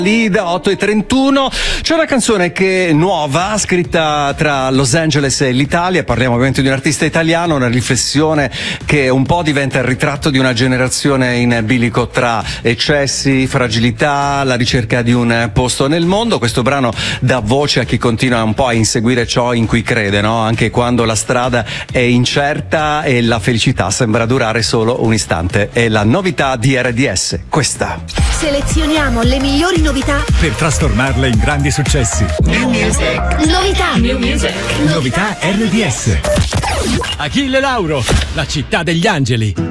Lì da 8:31 c'è una canzone che è nuova, scritta tra Los Angeles e l'Italia. Parliamo ovviamente di un artista italiano, una riflessione che un po' diventa il ritratto di una generazione in bilico tra eccessi, fragilità, la ricerca di un posto nel mondo. Questo brano dà voce a chi continua un po' a inseguire ciò in cui crede, no? Anche quando la strada è incerta e la felicità sembra durare solo un istante. È la novità di RDS, questa. Selezioniamo le migliori novità per trasformarle in grandi successi. New Music. Novità. New Music. Novità RDS. Achille Lauro, la città degli angeli.